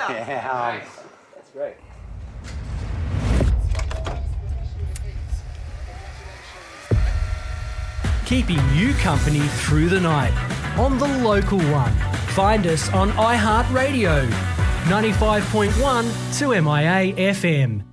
Yeah. That's great. Keeping you company through the night on The Local One. Find us on iHeartRadio, 95.1 2MIA FM.